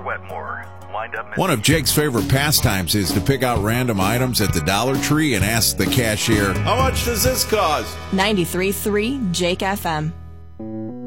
Wetmore. Wind up. One of Jake's favorite pastimes is to pick out random items at the Dollar Tree and ask the cashier, "How much does this cost?" 93.3 Jake FM.